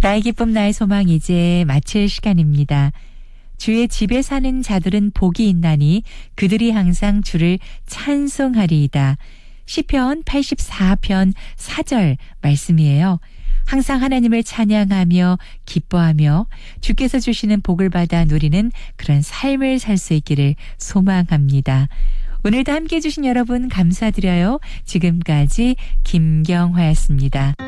나의 기쁨 나의 소망 이제 마칠 시간입니다. 주의 집에 사는 자들은 복이 있나니 그들이 항상 주를 찬송하리이다. 시편 84편 4절 말씀이에요. 항상 하나님을 찬양하며 기뻐하며 주께서 주시는 복을 받아 누리는 그런 삶을 살 수 있기를 소망합니다. 오늘도 함께해 주신 여러분 감사드려요. 지금까지 김경화였습니다.